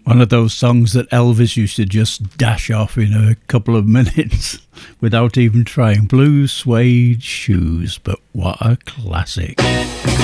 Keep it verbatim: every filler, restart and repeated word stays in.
One of those songs that Elvis used to just dash off in a couple of minutes without even trying. Blue suede shoes, but what a classic.